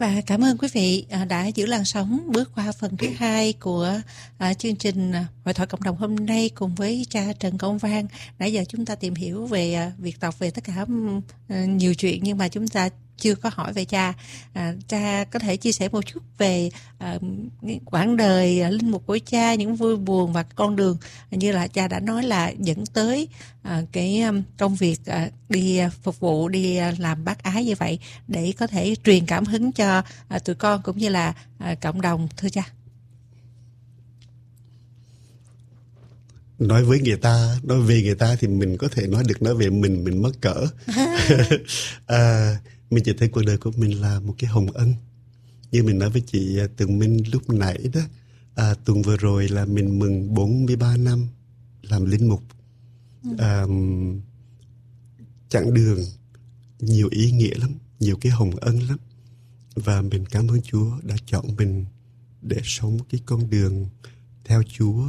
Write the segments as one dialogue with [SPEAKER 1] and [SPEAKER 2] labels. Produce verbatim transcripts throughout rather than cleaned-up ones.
[SPEAKER 1] Và cảm ơn quý vị đã giữ làn sóng bước qua phần thứ hai của chương trình Hội thoại cộng đồng hôm nay cùng với cha Trần Công Văn. Nãy giờ chúng ta tìm hiểu về việc tộc, về tất cả nhiều chuyện, nhưng mà chúng ta chưa có hỏi về cha. À, cha có thể chia sẻ một chút về à, quãng đời linh mục của cha, những vui buồn và con đường như là cha đã nói là dẫn tới à, cái công việc à, đi phục vụ, đi làm bác ái như vậy để có thể truyền cảm hứng cho à, tụi con cũng như là à, cộng đồng, thưa cha.
[SPEAKER 2] Nói với người ta, nói về người ta thì mình có thể nói được, nói về mình mình mắc cỡ. à, Mình chỉ thấy cuộc đời của mình là một cái hồng ân. Như mình nói với chị Tường Minh lúc nãy đó, à, tuần vừa rồi là mình mừng bốn mươi ba năm làm linh mục. À, chặng đường nhiều ý nghĩa lắm, nhiều cái hồng ân lắm. Và mình cảm ơn Chúa đã chọn mình để sống cái con đường theo Chúa,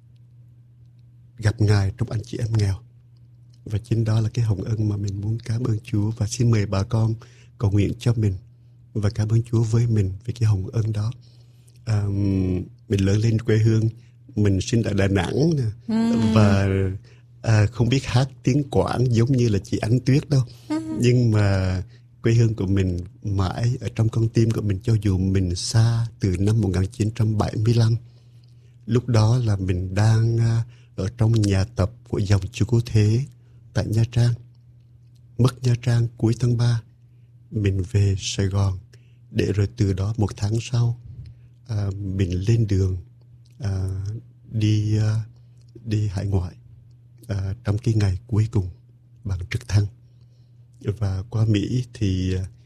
[SPEAKER 2] gặp Ngài trong anh chị em nghèo. Và chính đó là cái hồng ân mà mình muốn cảm ơn Chúa. Và xin mời bà con cầu nguyện cho mình và cảm ơn Chúa với mình về cái hồng ân đó. À, mình lớn lên quê hương, mình sinh ở Đà Nẵng nè, ừ. và à, không biết hát tiếng Quảng giống như là chị Ánh Tuyết đâu, ừ. nhưng mà quê hương của mình mãi ở trong con tim của mình, cho dù mình xa từ năm một nghìn chín trăm bảy mươi lăm. Lúc đó là mình đang ở trong nhà tập của dòng Chúa Cứu Thế tại Nha Trang. Mất Nha Trang cuối tháng ba, mình về Sài Gòn, để rồi từ đó một tháng sau à, mình lên đường à, đi à, đi hải ngoại à, trong cái ngày cuối cùng bằng trực thăng. Và qua Mỹ thì à,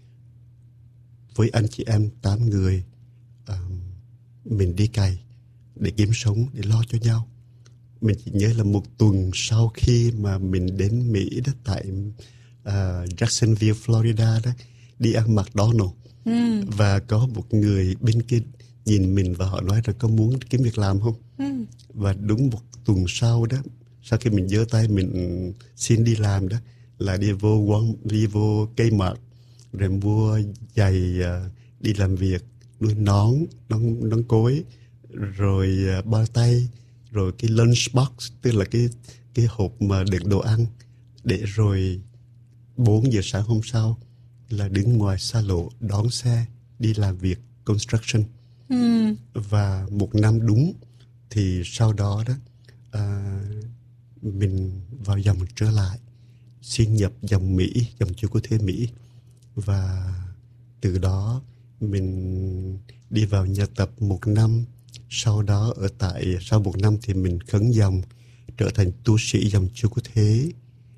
[SPEAKER 2] với anh chị em tám người à, mình đi cày để kiếm sống, để lo cho nhau. Mình chỉ nhớ là một tuần sau khi mà mình đến Mỹ đó, tại uh, Jacksonville, Florida đó, đi ăn McDonald's. Ừ. Và có một người bên kia nhìn mình và họ nói là có muốn kiếm việc làm không? Ừ. Và đúng một tuần sau đó, sau khi mình giơ tay mình xin đi làm đó, là đi vô quán, đi vô Kmart rồi mua giày uh, đi làm việc, nuôi nón, nón, nón cối, rồi uh, bao tay, rồi cái lunchbox, tức là cái cái hộp mà đựng đồ ăn, để rồi bốn giờ sáng hôm sau là đứng ngoài xa lộ đón xe đi làm việc construction. Ừ. Và một năm đúng thì sau đó đó à, mình vào dòng trở lại, xin nhập dòng Mỹ, dòng Chúa Cứu Thế Mỹ. Và từ đó mình đi vào nhà tập một năm. Sau đó ở tại sau một năm thì mình khấn dòng, trở thành tu sĩ dòng Chúa Cứu Thế,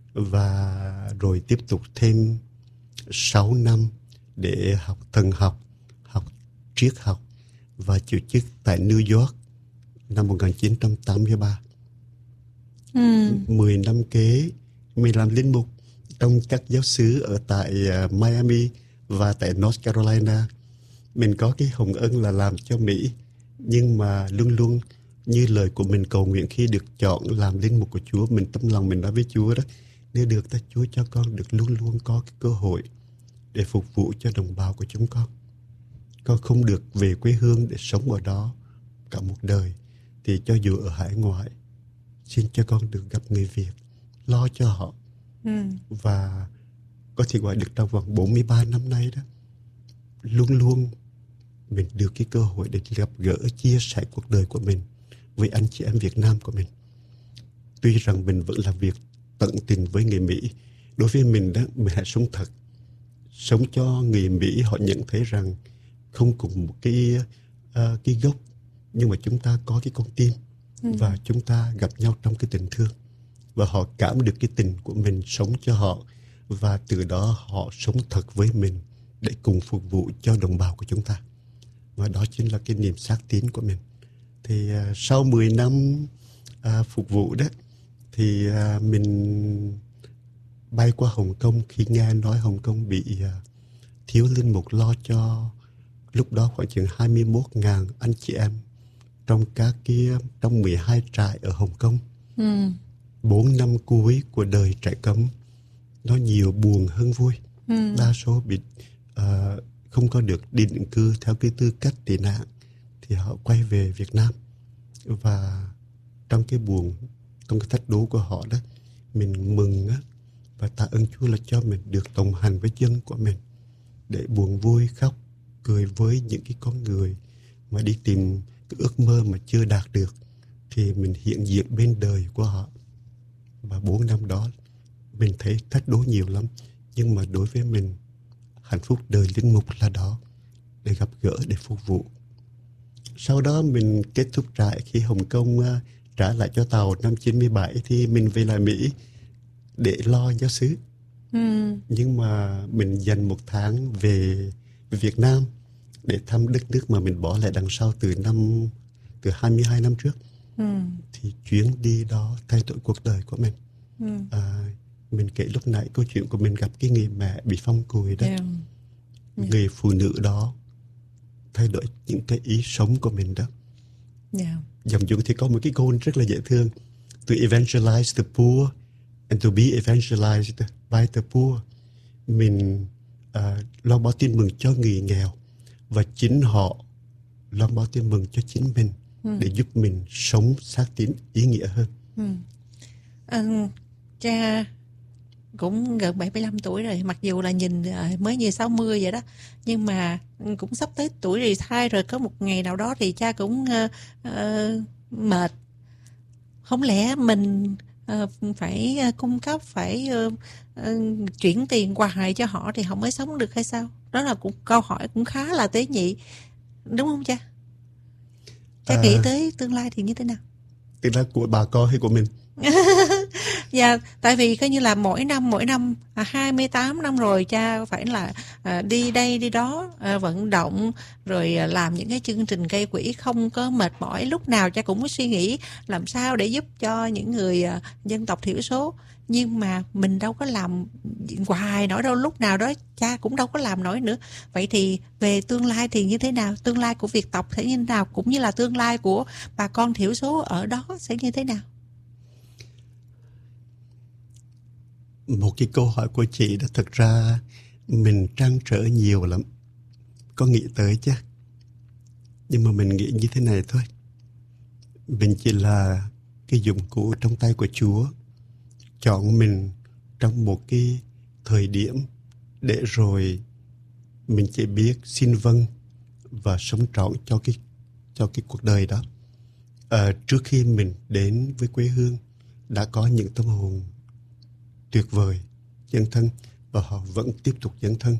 [SPEAKER 2] và rồi tiếp tục thêm sáu năm để học thần học, học triết học và chịu chức tại New York năm một nghìn chín trăm tám mươi ba. Ừ. mười năm kế mình làm linh mục trong các giáo xứ ở tại uh, Miami và tại North Carolina. Mình có cái hồng ân là làm cho Mỹ, nhưng mà luôn luôn như lời của mình cầu nguyện khi được chọn làm linh mục của Chúa, mình tâm lòng mình nói với Chúa đó, nếu được ta Chúa cho con được luôn luôn có cái cơ hội để phục vụ cho đồng bào của chúng con. Con không được về quê hương để sống ở đó cả một đời, thì cho dù ở hải ngoại, xin cho con được gặp người Việt, lo cho họ. Ừ. Và có thể gọi được trong vòng bốn mươi ba năm nay đó, luôn luôn mình được cái cơ hội để gặp gỡ, chia sẻ cuộc đời của mình với anh chị em Việt Nam của mình. Tuy rằng mình vẫn làm việc tận tình với người Mỹ, đối với mình đó, mình hãy sống thật, sống cho người Mỹ họ nhận thấy rằng không cùng một cái uh, cái gốc, nhưng mà chúng ta có cái con tim. Ừ. Và chúng ta gặp nhau trong cái tình thương, và họ cảm được cái tình của mình sống cho họ, và từ đó họ sống thật với mình để cùng phục vụ cho đồng bào của chúng ta. Và đó chính là cái niềm xác tín của mình. Thì uh, sau mười năm uh, phục vụ đó, thì uh, mình bay qua Hồng Kông. Khi nghe nói Hồng Kông bị uh, thiếu linh mục lo cho, lúc đó khoảng chừng hai mươi mốt nghìn anh chị em trong các cái trong mười hai trại ở Hồng Kông. Ừ. bốn năm cuối của đời trại cấm, nó nhiều buồn hơn vui. Ừ. Đa số bị uh, không có được đi định cư theo cái tư cách tị nạn thì họ quay về Việt Nam. Và trong cái buồn, trong cái thách đố của họ đó, mình mừng á, và tạ ơn Chúa là cho mình được đồng hành với dân của mình để buồn vui, khóc, cười với những cái con người mà đi tìm cái ước mơ mà chưa đạt được, thì mình hiện diện bên đời của họ. Và bốn năm đó mình thấy thách đố nhiều lắm, nhưng mà đối với mình, hạnh phúc đời linh mục là đó, để gặp gỡ, để phục vụ. Sau đó mình kết thúc trại khi Hồng Kông uh, trả lại cho Tàu năm chín mươi bảy, thì mình về lại Mỹ để lo giáo xứ.
[SPEAKER 1] Ừ.
[SPEAKER 2] Nhưng mà mình dành một tháng về Việt Nam để thăm đất nước mà mình bỏ lại đằng sau từ năm từ hai mươi hai năm trước.
[SPEAKER 1] Ừ.
[SPEAKER 2] Thì chuyến đi đó thay đổi cuộc đời của mình.
[SPEAKER 1] Ừ.
[SPEAKER 2] À, mình kể lúc nãy câu chuyện của mình gặp cái người mẹ bị phong cùi đó.
[SPEAKER 1] Yeah. Yeah.
[SPEAKER 2] Người phụ nữ đó thay đổi những cái ý sống của mình đó.
[SPEAKER 1] Yeah.
[SPEAKER 2] Dòng Dũng thì có một cái câu rất là dễ thương: to evangelize the poor and to be evangelized by the poor. Mình uh, loan báo tin mừng cho người nghèo, và chính họ loan báo tin mừng cho chính mình, ừ. để giúp mình sống xác tín ý nghĩa hơn.
[SPEAKER 1] Ừ. À, cha cũng gần bảy mươi lăm tuổi rồi, mặc dù là nhìn mới như sáu mươi vậy đó, nhưng mà cũng sắp tới tuổi retire rồi. Có một ngày nào đó thì cha cũng uh, uh, mệt. Không lẽ mình uh, phải uh, cung cấp, phải uh, uh, chuyển tiền hoài cho họ thì họ mới sống được hay sao? Đó là cũng câu hỏi cũng khá là tế nhị, đúng không cha? Cha à, nghĩ tới tương lai thì như thế nào?
[SPEAKER 2] Tương lai của bà con hay của mình?
[SPEAKER 1] Dạ, tại vì coi như là mỗi năm mỗi năm à, hai mươi tám năm rồi cha phải là à, đi đây đi đó, à, vận động rồi à, làm những cái chương trình gây quỹ không có mệt mỏi. Lúc nào cha cũng có suy nghĩ làm sao để giúp cho những người à, dân tộc thiểu số, nhưng mà mình đâu có làm hoài nổi đâu, lúc nào đó cha cũng đâu có làm nổi nữa. Vậy thì về tương lai thì như thế nào? Tương lai của Việt tộc sẽ như thế nào, cũng như là tương lai của bà con thiểu số ở đó sẽ như thế nào?
[SPEAKER 2] Một cái câu hỏi của chị đó, thật ra mình trăn trở nhiều lắm, có nghĩ tới chứ. Nhưng mà mình nghĩ như thế này thôi: mình chỉ là cái dụng cụ trong tay của Chúa, chọn mình trong một cái thời điểm để rồi mình chỉ biết xin vâng và sống trọn cho cái cho cái cuộc đời đó. À, trước khi mình đến với quê hương, đã có những tâm hồn tuyệt vời dấn thân, và họ vẫn tiếp tục dấn thân.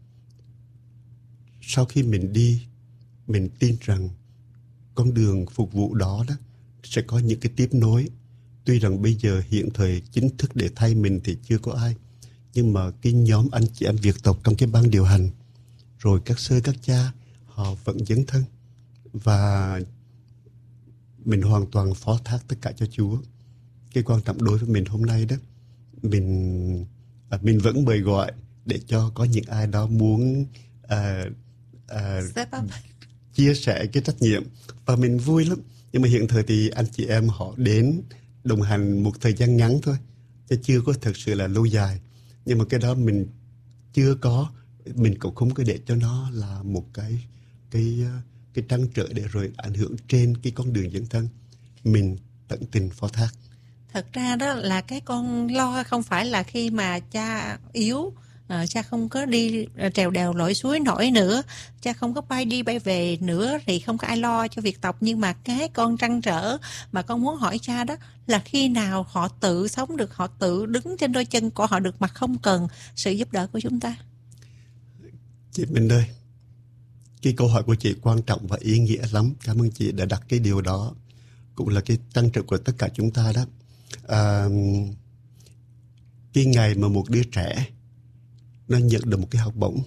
[SPEAKER 2] Sau khi mình đi, mình tin rằng con đường phục vụ đó đó sẽ có những cái tiếp nối. Tuy rằng bây giờ hiện thời chính thức để thay mình thì chưa có ai, nhưng mà cái nhóm anh chị em Việt tộc trong cái ban điều hành, rồi các sơ các cha, họ vẫn dấn thân, và mình hoàn toàn phó thác tất cả cho Chúa. Cái quan trọng đối với mình hôm nay đó, mình à, mình vẫn mời gọi để cho có những ai đó muốn à, à, chia sẻ cái trách nhiệm, và mình vui lắm. Nhưng mà hiện thời thì anh chị em họ đến đồng hành một thời gian ngắn thôi, chứ chưa có thực sự là lâu dài. Nhưng mà cái đó mình chưa có, mình cũng không có để cho nó là một cái cái cái trăn trở để rồi ảnh hưởng trên cái con đường dấn thân. Mình tận tình phó thác.
[SPEAKER 1] Thật ra đó là cái con lo không phải là khi mà cha yếu, à, cha không có đi trèo đèo lội suối nổi nữa, cha không có bay đi bay về nữa thì không có ai lo cho Việt tộc. Nhưng mà cái con trăn trở mà con muốn hỏi cha đó là khi nào họ tự sống được, họ tự đứng trên đôi chân của họ được mà không cần sự giúp đỡ của chúng ta.
[SPEAKER 2] Chị Minh ơi, cái câu hỏi của chị quan trọng và ý nghĩa lắm. Cảm ơn chị đã đặt cái điều đó. Cũng là cái trăn trở của tất cả chúng ta đó. À, cái ngày mà một đứa trẻ nó nhận được một cái học bổng,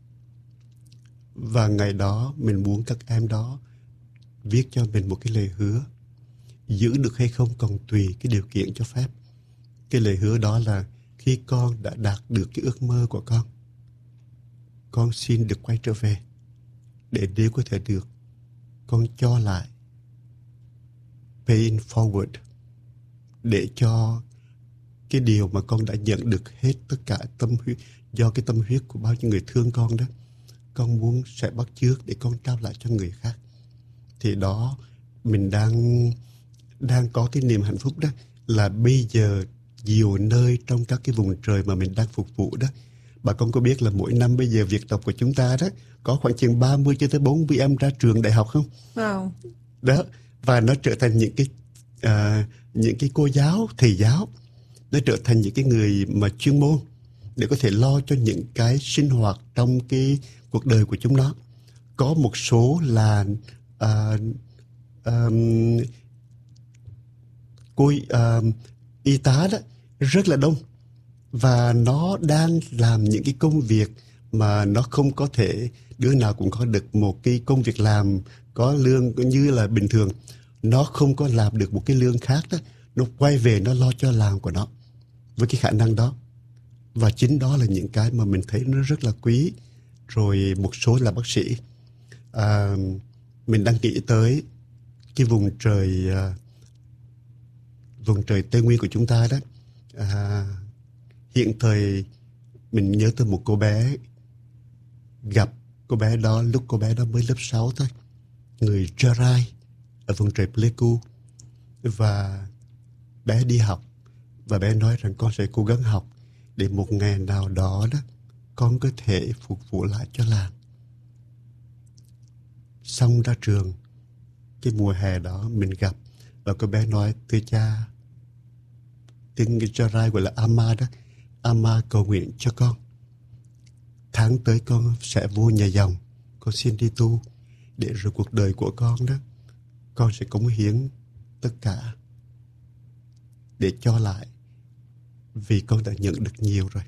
[SPEAKER 2] và ngày đó mình muốn các em đó viết cho mình một cái lời hứa, giữ được hay không còn tùy cái điều kiện cho phép. Cái lời hứa đó là khi con đã đạt được cái ước mơ của con, con xin được quay trở về, để nếu có thể được, con cho lại, pay in forward, để cho cái điều mà con đã nhận được hết tất cả tâm huyết, do cái tâm huyết của bao nhiêu người thương con đó, con muốn sẽ bắt chước để con trao lại cho người khác. Thì đó, mình đang đang có cái niềm hạnh phúc đó, là bây giờ nhiều nơi trong các cái vùng trời mà mình đang phục vụ đó, bà con có biết là mỗi năm bây giờ việc đọc của chúng ta đó có khoảng chừng ba mươi cho tới bốn mươi em ra trường đại học không?
[SPEAKER 1] Wow.
[SPEAKER 2] Đó, và nó trở thành những cái à, những cái cô giáo, thầy giáo, nó trở thành những cái người mà chuyên môn để có thể lo cho những cái sinh hoạt trong cái cuộc đời của chúng nó. Có một số là à, à, cô à, y tá đó rất là đông, và nó đang làm những cái công việc mà nó không có thể đứa nào cũng có được một cái công việc làm có lương như là bình thường. Nó không có làm được một cái lương khác đó, nó quay về nó lo cho làng của nó với cái khả năng đó. Và chính đó là những cái mà mình thấy nó rất là quý. Rồi một số là bác sĩ. À, mình đang nghĩ tới cái vùng trời à, vùng trời Tây Nguyên của chúng ta đó. À, hiện thời mình nhớ tới một cô bé, gặp cô bé đó lúc cô bé đó mới lớp sáu thôi, người Gia Rai ở vùng trời Pleiku. Và bé đi học, và bé nói rằng con sẽ cố gắng học để một ngày nào đó đó con có thể phục vụ lại cho làng. Xong ra trường, cái mùa hè đó mình gặp, và cô bé nói: thưa cha, tiếng Gia Rai gọi là Ama đó, Ama cầu nguyện cho con, tháng tới con sẽ vô nhà dòng, con xin đi tu, để rồi cuộc đời của con đó con sẽ cống hiến tất cả để cho lại, vì con đã nhận được nhiều rồi.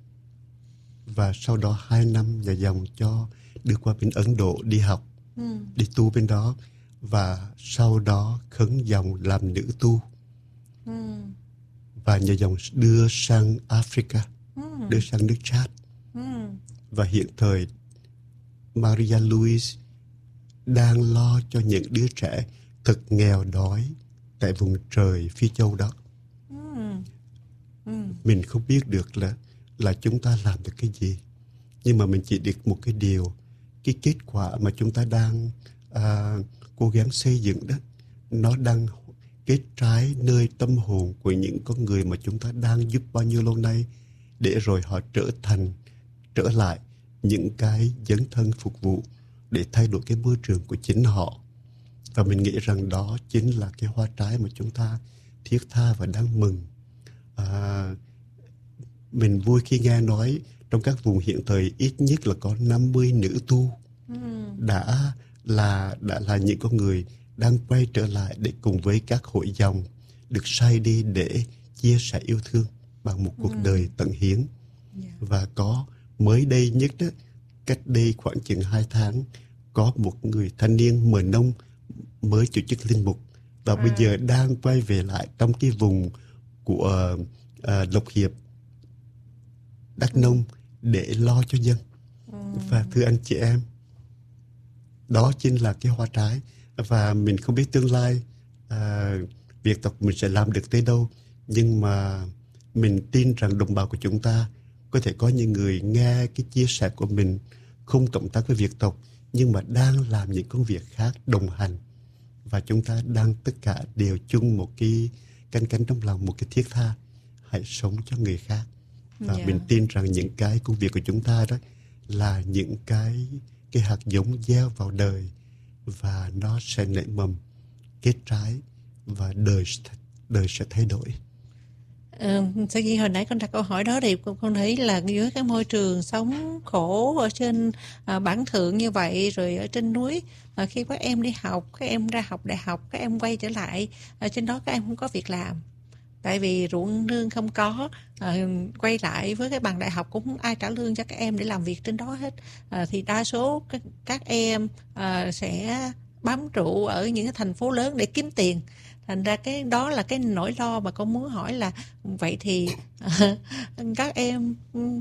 [SPEAKER 2] Và sau đó hai năm nhà dòng cho đưa qua bên Ấn Độ đi học, ừ. đi tu bên đó, và sau đó khấn dòng làm nữ tu, ừ. và nhà dòng đưa sang Africa, ừ. đưa sang nước Chad, ừ. và hiện thời Maria Louise đang lo cho những đứa trẻ thật nghèo đói tại vùng trời Phi Châu đó. Ừ. Ừ. Mình không biết được là là chúng ta làm được cái gì, nhưng mà mình chỉ được một cái điều, cái kết quả mà chúng ta đang à, cố gắng xây dựng đó, nó đang kết trái nơi tâm hồn của những con người mà chúng ta đang giúp bao nhiêu lâu nay, để rồi họ trở thành trở lại những cái dấn thân phục vụ để thay đổi cái môi trường của chính họ. Và mình nghĩ rằng đó chính là cái hoa trái mà chúng ta thiết tha và đang mừng. À, mình vui khi nghe nói trong các vùng hiện thời ít nhất là có năm mươi nữ tu ừ. đã là đã là những con người đang quay trở lại để cùng với các hội dòng được sai đi để chia sẻ yêu thương bằng một cuộc ừ. đời tận hiến. Yeah. Và có mới đây nhất đó, cách đây khoảng chừng hai tháng, có một người thanh niên mờ nông mới chủ chức linh mục, và à. bây giờ đang quay về lại trong cái vùng của uh, Lộc Hiệp, Đắk ừ. Nông để lo cho dân. Ừ. Và thưa anh chị em, đó chính là cái hoa trái. Và mình không biết tương lai uh, việc tộc mình sẽ làm được tới đâu, nhưng mà mình tin rằng đồng bào của chúng ta có thể có những người nghe cái chia sẻ của mình, không cộng tác với việc tộc, nhưng mà đang làm những công việc khác đồng hành. Và chúng ta đang tất cả đều chung một cái canh cánh trong lòng, một cái thiết tha, hãy sống cho người khác. Và yeah. mình tin rằng những cái công việc của chúng ta đó là những cái cái hạt giống gieo vào đời, và nó sẽ nảy mầm, kết trái, và đời đời sẽ thay đổi.
[SPEAKER 1] Ừ, sau khi hồi nãy con đặt câu hỏi đó thì con, con thấy là dưới cái môi trường sống khổ ở trên à, bản thượng như vậy, rồi ở trên núi, à, khi các em đi học, các em ra học đại học, các em quay trở lại, ở trên đó các em không có việc làm, tại vì ruộng nương không có, à, quay lại với cái bằng đại học cũng không ai trả lương cho các em để làm việc trên đó hết, à, thì đa số các, các em à, sẽ bám trụ ở những cái thành phố lớn để kiếm tiền. Thành ra cái đó là cái nỗi lo mà con muốn hỏi là vậy thì uh, các em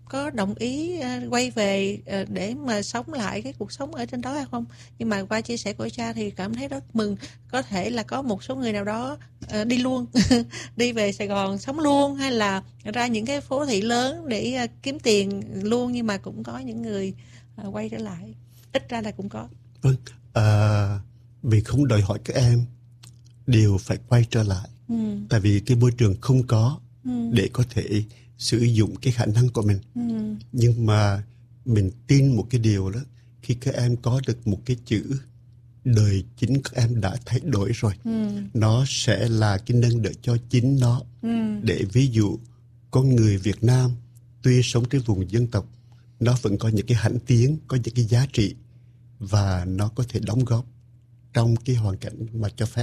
[SPEAKER 1] có đồng ý uh, quay về uh, để mà sống lại cái cuộc sống ở trên đó hay không. Nhưng mà qua chia sẻ của cha thì cảm thấy rất mừng. Có thể là có một số người nào đó uh, đi luôn, đi về Sài Gòn sống luôn, hay là ra những cái phố thị lớn để uh, kiếm tiền luôn, nhưng mà cũng có những người uh, quay trở lại. Ít ra là cũng có.
[SPEAKER 2] Vâng, à, mình không đòi hỏi các em đều phải quay trở lại. Ừ. Tại vì cái môi trường không có ừ. để có thể sử dụng cái khả năng của mình. Ừ. Nhưng mà mình tin một cái điều đó, khi các em có được một cái chữ đời chính các em đã thay đổi rồi, ừ. nó sẽ là cái nâng đỡ cho chính nó. Ừ. Để ví dụ con người Việt Nam tuy sống trên vùng dân tộc, nó vẫn có những cái hãnh tiếng, có những cái giá trị, và nó có thể đóng góp trong cái hoàn cảnh mà cho phép.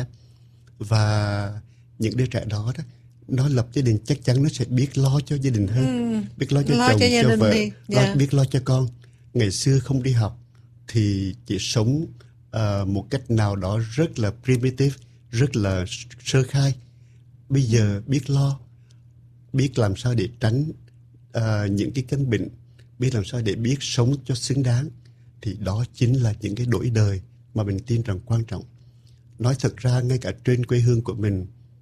[SPEAKER 2] Và những đứa trẻ đó đó, nó lập gia đình chắc chắn nó sẽ biết lo cho gia đình hơn, ừ. biết lo cho lo chồng, cho, cho vợ, lo, biết lo cho con. Ngày xưa không đi học thì chỉ sống uh, một cách nào đó rất là primitive, rất là sơ khai. Bây giờ biết lo, biết làm sao để tránh uh, những cái căn bệnh, biết làm sao để biết sống cho xứng đáng, thì đó chính là những cái đổi đời mà mình tin rằng quan trọng. Nói thật ra ngay cả trên quê hương của mình,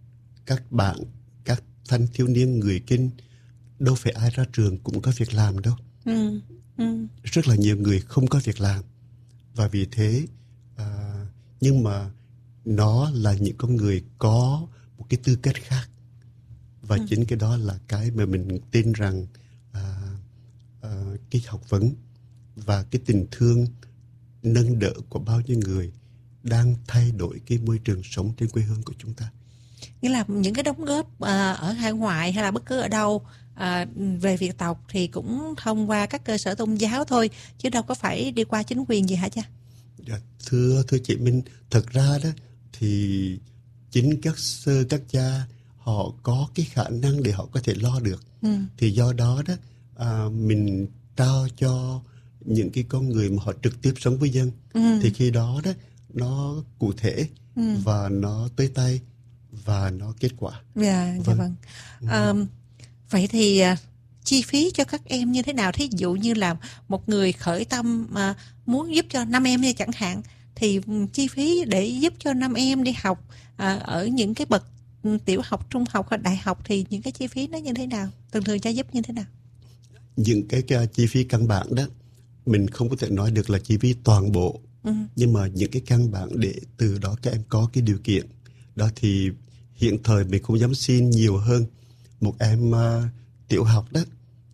[SPEAKER 2] các bạn, các thanh thiếu niên người Kinh, đâu phải ai ra trường cũng có việc làm đâu. Ừ, ừ. Rất là nhiều người không có việc làm. Và vì thế, à, nhưng mà nó là những con người có một cái tư cách khác. Và ừ. chính cái đó là cái mà mình tin rằng à, à, cái học vấn và cái tình thương nâng đỡ của bao nhiêu người đang thay đổi cái môi trường sống trên quê hương của chúng ta.
[SPEAKER 1] Nghĩa là những cái đóng góp à, ở hải ngoại hay là bất cứ ở đâu à, về Việt tộc thì cũng thông qua các cơ sở tôn giáo thôi, chứ đâu có phải đi qua chính quyền gì hả cha?
[SPEAKER 2] Dạ, thưa thưa chị Minh, thật ra đó thì chính các sơ các cha họ có cái khả năng để họ có thể lo được. Ừ. Thì do đó đó à, mình trao cho những cái con người mà họ trực tiếp sống với dân, ừ. thì khi đó đó nó cụ thể, ừ. và nó tới tay và nó kết quả.
[SPEAKER 1] Dạ, vâng. Dạ vâng. À, vậy thì à, chi phí cho các em như thế nào? Thí dụ như là một người khởi tâm mà muốn giúp cho năm em như chẳng hạn, thì chi phí để giúp cho năm em đi học à, ở những cái bậc tiểu học, trung học hoặc đại học thì những cái chi phí nó như thế nào? Thường thường cha giúp như thế nào?
[SPEAKER 2] Những cái, cái chi phí căn bản đó mình không có thể nói được là chi phí toàn bộ, ừ. nhưng mà những cái căn bản để từ đó các em có cái điều kiện đó, thì hiện thời mình không dám xin nhiều hơn. Một em uh, tiểu học đó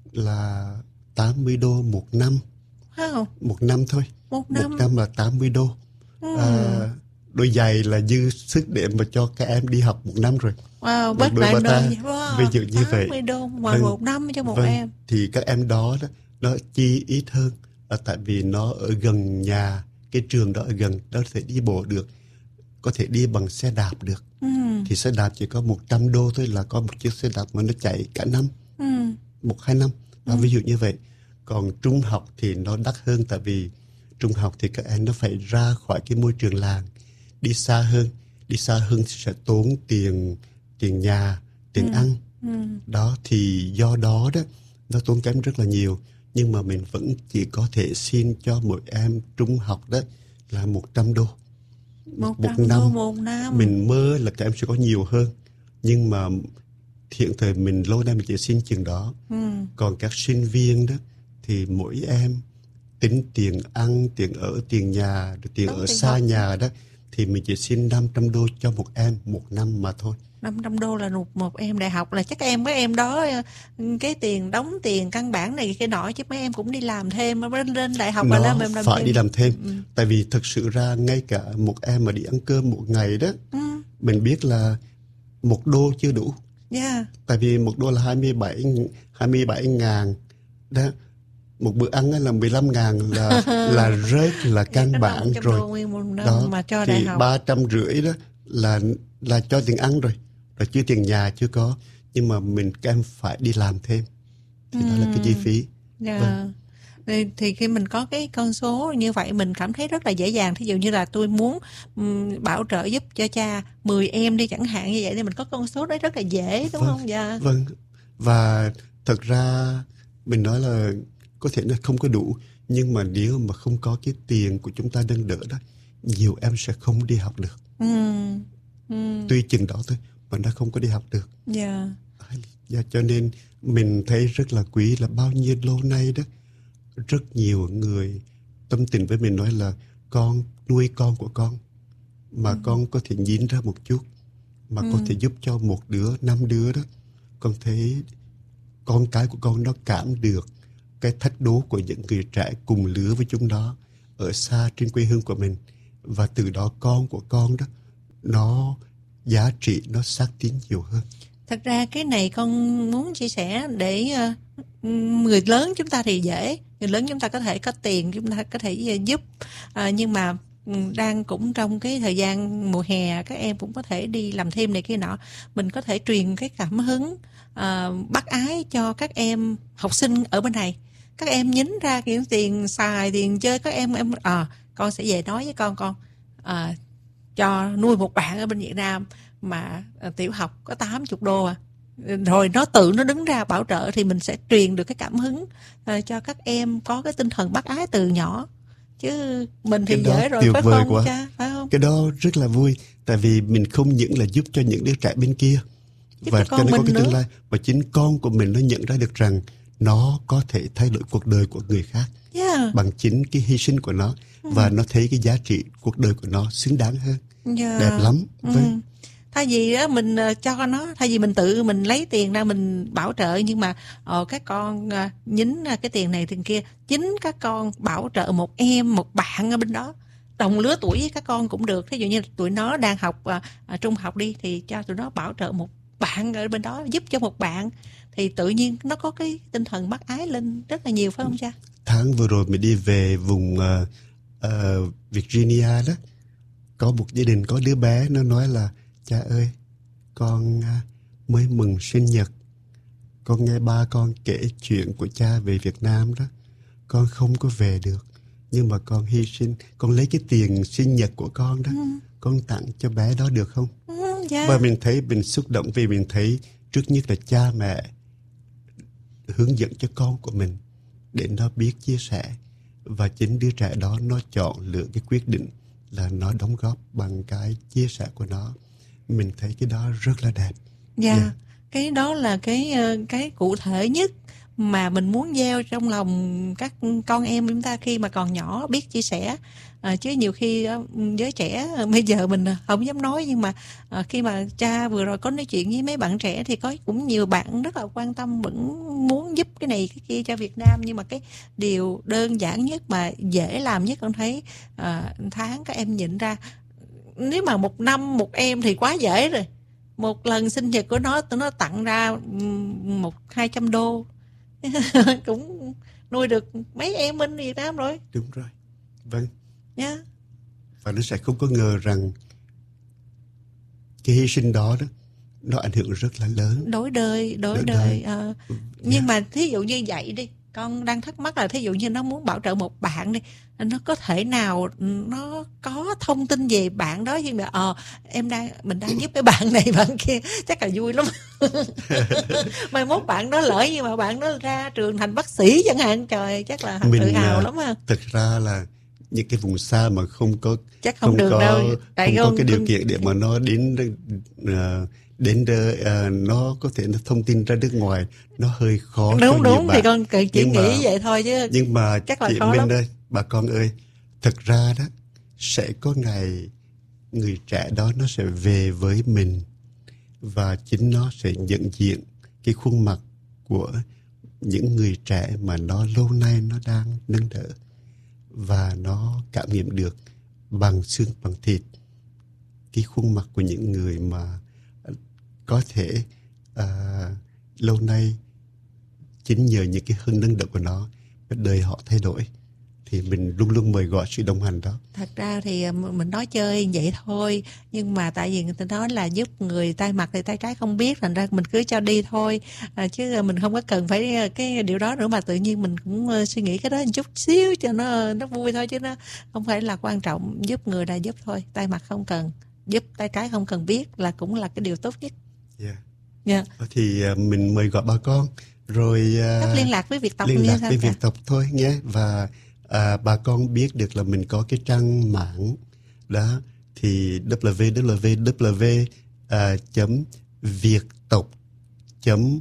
[SPEAKER 2] là tám mươi đô một năm. Wow. Một năm thôi. Một năm. Một năm là tám mươi đô. Ừ. Uh, đôi giày là dư sức để mà cho các em đi học một năm rồi.
[SPEAKER 1] Wow, bất lại đôi. Wow,
[SPEAKER 2] ví dụ như vậy.
[SPEAKER 1] tám mươi đô mà vâng, một năm cho một
[SPEAKER 2] vâng,
[SPEAKER 1] em.
[SPEAKER 2] Thì các em đó, đó nó chi ít hơn, à, tại vì nó ở gần nhà, cái trường đó ở gần, đó có thể đi bộ được, có thể đi bằng xe đạp được. Ừ. Thì xe đạp chỉ có một trăm đô thôi, là có một chiếc xe đạp mà nó chạy cả năm, ừ. một hai năm. Đó, ừ. ví dụ như vậy. Còn trung học thì nó đắt hơn, tại vì trung học thì các em nó phải ra khỏi cái môi trường làng, đi xa hơn, đi xa hơn thì sẽ tốn tiền, tiền nhà, tiền ừ. ăn. Ừ. Đó, thì do đó đó nó tốn kém rất là nhiều. Nhưng mà mình vẫn chỉ có thể xin cho mỗi em trung học đó là một trăm đô
[SPEAKER 1] một, một năm. Đô một năm.
[SPEAKER 2] Mình mơ là các em sẽ có nhiều hơn, nhưng mà hiện thời mình lâu nay mình chỉ xin chừng đó. Ừ. Còn các sinh viên đó thì mỗi em tính tiền ăn, tiền ở, tiền nhà, tiền Đúng ở tiền xa học. Nhà đó, thì mình chỉ xin năm trăm đô cho một em một năm mà thôi.
[SPEAKER 1] năm trăm đô là một, một em đại học, là chắc em các em đó cái tiền đóng tiền căn bản này cái nọ, chứ mấy em cũng đi làm thêm lên lên đại học.
[SPEAKER 2] Nó
[SPEAKER 1] là em làm
[SPEAKER 2] phải
[SPEAKER 1] thêm.
[SPEAKER 2] đi làm thêm. Ừ. Tại vì thực sự ra ngay cả một em mà đi ăn cơm một ngày đó, ừ. mình biết là một đô chưa đủ. Yeah. Tại vì một đô là hai mươi bảy hai mươi bảy ngàn đó. Một bữa ăn là mười lăm ngàn là là rất là căn bản rồi. Đó,
[SPEAKER 1] mà cho
[SPEAKER 2] thì ba trăm rưỡi đó là là cho tiền ăn rồi, rồi chưa tiền nhà chưa có, nhưng mà mình các em phải đi làm thêm, thì ừ. đó là cái chi phí.
[SPEAKER 1] Yeah. Vâng. Thì, thì khi mình có cái con số như vậy mình cảm thấy rất là dễ dàng. Thí dụ như là tôi muốn um, bảo trợ giúp cho cha mười em đi chẳng hạn, như vậy thì mình có con số đấy rất là dễ, đúng
[SPEAKER 2] vâng,
[SPEAKER 1] không? Dạ.
[SPEAKER 2] Vâng. Và thật ra mình nói là có thể nó không có đủ, nhưng mà nếu mà không có cái tiền của chúng ta nâng đỡ đó, nhiều em sẽ không đi học được.
[SPEAKER 1] Ừ. Ừ.
[SPEAKER 2] Tuy chừng đó thôi mà nó không có đi học được.
[SPEAKER 1] Dạ.
[SPEAKER 2] Yeah, cho nên mình thấy rất là quý là bao nhiêu lâu nay đó, rất nhiều người tâm tình với mình nói là con nuôi con của con mà ừ. con có thể nhìn ra một chút, mà ừ. có thể giúp cho một đứa, năm đứa đó, con thấy con cái của con nó cảm được cái thách đố của những người trẻ cùng lứa với chúng nó ở xa trên quê hương của mình, và từ đó con của con đó nó giá trị, nó xác tín nhiều hơn.
[SPEAKER 1] Thật ra cái này con muốn chia sẻ để uh, người lớn chúng ta thì dễ, người lớn chúng ta có thể có tiền, chúng ta có thể giúp, uh, nhưng mà đang cũng trong cái thời gian mùa hè, các em cũng có thể đi làm thêm này kia nọ, mình có thể truyền cái cảm hứng uh, bác ái cho các em học sinh ở bên này. Các em nhín ra kiểu tiền xài, tiền chơi, các em em à, con sẽ về nói với con con à, cho nuôi một bạn ở bên Việt Nam mà à, tiểu học có tám mươi đô à, rồi nó tự nó đứng ra bảo trợ, thì mình sẽ truyền được cái cảm hứng à, cho các em có cái tinh thần bác ái từ nhỏ. Chứ mình thì dễ rồi, phải không quá. Cha, phải không?
[SPEAKER 2] Cái đó rất là vui, tại vì mình không những là giúp cho những đứa trẻ bên kia giúp và cho nó có cái tương lai, mà chính con của mình nó nhận ra được rằng nó có thể thay đổi cuộc đời của người khác yeah. bằng chính cái hy sinh của nó, ừ. và nó thấy cái giá trị cuộc đời của nó xứng đáng hơn. Yeah. Đẹp lắm.
[SPEAKER 1] Ừ. Vâng. Thay vì đó mình cho nó, thay vì mình tự mình lấy tiền ra mình bảo trợ, nhưng mà ờ, các con uh, nhín cái tiền này tiền kia, chính các con bảo trợ một em, một bạn ở bên đó đồng lứa tuổi với các con cũng được. Ví dụ như tụi nó đang học uh, uh, trung học đi, thì cho tụi nó bảo trợ một bạn ở bên đó, giúp cho một bạn, thì tự nhiên nó có cái tinh thần bác ái lên rất là nhiều, phải không cha?
[SPEAKER 2] Tháng vừa rồi mình đi về vùng uh, uh, Virginia đó, có một gia đình có đứa bé nó nói là cha ơi, con uh, mới mừng sinh nhật, con nghe ba con kể chuyện của cha về Việt Nam đó, con không có về được, nhưng mà con hy sinh, con lấy cái tiền sinh nhật của con đó, ừ. con tặng cho bé đó được không? Ừ, yeah. Và mình thấy mình xúc động vì mình thấy trước nhất là cha mẹ hướng dẫn cho con của mình để nó biết chia sẻ, và chính đứa trẻ đó nó chọn lựa cái quyết định là nó đóng góp bằng cái chia sẻ của nó. Mình thấy cái đó rất là đẹp.
[SPEAKER 1] Dạ, yeah. yeah. Cái đó là cái cái cụ thể nhất mà mình muốn gieo trong lòng các con em chúng ta khi mà còn nhỏ, biết chia sẻ. À, chứ nhiều khi giới trẻ bây giờ mình không dám nói, nhưng mà à, khi mà cha vừa rồi có nói chuyện với mấy bạn trẻ thì có cũng nhiều bạn rất là quan tâm, vẫn muốn giúp cái này cái kia cho Việt Nam. Nhưng mà cái điều đơn giản nhất mà dễ làm nhất, con thấy à, tháng các em nhịn ra, nếu mà một năm một em thì quá dễ rồi. Một lần sinh nhật của nó, tụi nó tặng ra một hai trăm đô cũng nuôi được mấy em bên Việt Nam rồi.
[SPEAKER 2] Đúng rồi, vâng.
[SPEAKER 1] Yeah.
[SPEAKER 2] Và nó sẽ không có ngờ rằng cái hy sinh đó đó nó ảnh hưởng rất là lớn
[SPEAKER 1] đối đời đối, đối đời, đời. Uh, yeah. Nhưng mà thí dụ như vậy đi, con đang thắc mắc là thí dụ như nó muốn bảo trợ một bạn đi, nó có thể nào nó có thông tin về bạn đó, nhưng mà ờ em đang mình đang giúp cái bạn này bạn kia, chắc là vui lắm. Mai mốt bạn đó lỡ nhưng mà bạn đó ra trường thành bác sĩ chẳng hạn, trời, chắc là mình, tự hào uh, lắm ha.
[SPEAKER 2] Thực ra là những cái vùng xa mà không có
[SPEAKER 1] chắc không, không được
[SPEAKER 2] có,
[SPEAKER 1] đâu,
[SPEAKER 2] không có cái điều kiện để mà nó đến uh, đến uh, nó có thể nó thông tin ra nước ngoài, nó hơi khó.
[SPEAKER 1] Đúng đúng thì con chỉ nhưng nghĩ mà, vậy thôi chứ.
[SPEAKER 2] Nhưng mà
[SPEAKER 1] chắc là
[SPEAKER 2] chị
[SPEAKER 1] khó
[SPEAKER 2] Minh
[SPEAKER 1] lắm.
[SPEAKER 2] ơi, bà con ơi, thực ra đó sẽ có ngày người trẻ đó nó sẽ về với mình, và chính nó sẽ nhận diện cái khuôn mặt của những người trẻ mà nó lâu nay nó đang nâng đỡ, và nó cảm nghiệm được bằng xương bằng thịt cái khuôn mặt của những người mà có thể uh, lâu nay chính nhờ những cái hơn nâng đỡ của nó, đời họ thay đổi. Thì mình luôn luôn mời gọi sự đồng hành đó.
[SPEAKER 1] Thật ra thì mình nói chơi vậy thôi, nhưng mà tại vì người ta nói là giúp người tay mặt thì tay trái không biết, thành ra mình cứ cho đi thôi, à, chứ mình không có cần phải cái điều đó nữa. Mà tự nhiên mình cũng suy nghĩ cái đó một chút xíu cho nó nó vui thôi, chứ nó không phải là quan trọng. Giúp người là giúp thôi, tay mặt không cần giúp, tay trái không cần biết là cũng là cái điều tốt nhất.
[SPEAKER 2] Yeah.
[SPEAKER 1] Yeah.
[SPEAKER 2] Thì mình mời gọi bà con Rồi uh,
[SPEAKER 1] cách liên lạc với Việt Tộc
[SPEAKER 2] liên lạc với
[SPEAKER 1] cả?
[SPEAKER 2] Việt Tộc thôi nhé. Và uh, bà con biết được là mình có cái trang mạng đó, thì www uh, chấm việctộc chấm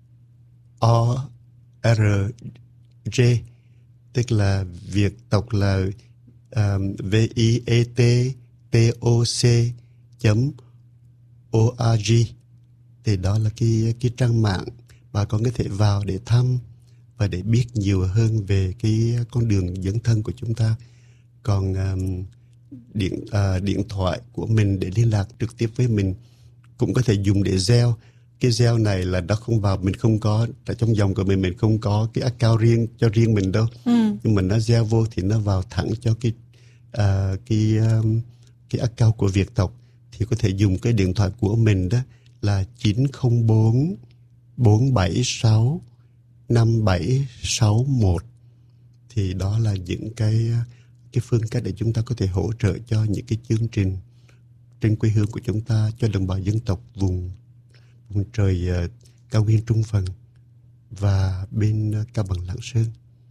[SPEAKER 2] org, tức là Việt Tộc là um, v i e t t o c chấm org. Thì đó là cái cái trang mạng bà con có thể vào để thăm và để biết nhiều hơn về cái con đường dấn thân của chúng ta. Còn um, điện uh, điện thoại của mình để liên lạc trực tiếp với mình cũng có thể dùng để gieo. Cái gieo này là nó không vào, mình không có, tại trong dòng của mình mình không có cái account riêng cho riêng mình đâu. Ừ. Nhưng mà nó gieo vô thì nó vào thẳng cho cái uh, cái um, cái account của Việt Tộc. Thì có thể dùng cái điện thoại của mình đó là chín không bốn bốn bảy sáu năm bảy sáu một. Thì đó là những cái cái phương cách để chúng ta có thể hỗ trợ cho những cái chương trình trên quê hương của chúng ta, cho đồng bào dân tộc vùng vùng trời uh, cao nguyên Trung Phần và bên uh, Cao Bằng Lạng Sơn.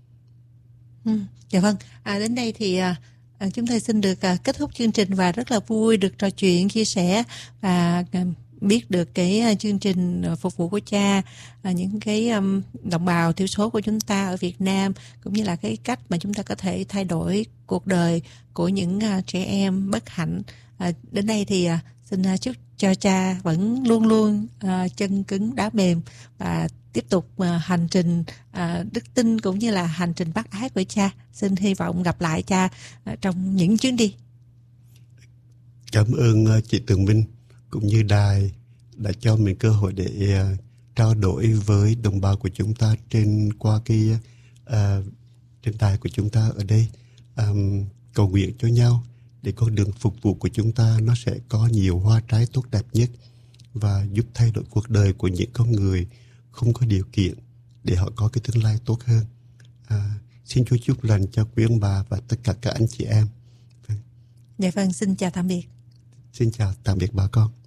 [SPEAKER 1] Ừ, dạ vâng. À, đến đây thì uh, chúng tôi xin được uh, kết thúc chương trình và rất là vui được trò chuyện, chia sẻ và uh, biết được cái chương trình phục vụ của cha, những cái đồng bào thiểu số của chúng ta ở Việt Nam, cũng như là cái cách mà chúng ta có thể thay đổi cuộc đời của những trẻ em bất hạnh. Đến đây thì xin chúc cho cha vẫn luôn luôn chân cứng đá mềm và tiếp tục hành trình đức tin cũng như là hành trình bác ái của cha. Xin hy vọng gặp lại cha trong những chuyến đi.
[SPEAKER 2] Cảm ơn chị Tường Minh cũng như đài đã cho mình cơ hội để uh, trao đổi với đồng bào của chúng ta trên qua cái uh, trên đài của chúng ta ở đây, um, cầu nguyện cho nhau để con đường phục vụ của chúng ta nó sẽ có nhiều hoa trái tốt đẹp nhất và giúp thay đổi cuộc đời của những con người không có điều kiện để họ có cái tương lai tốt hơn. Uh, xin Chúa chúc lành cho quý ông bà và tất cả các anh chị em.
[SPEAKER 1] Dạ vâng, xin chào tạm biệt.
[SPEAKER 2] Xin chào tạm biệt bà con.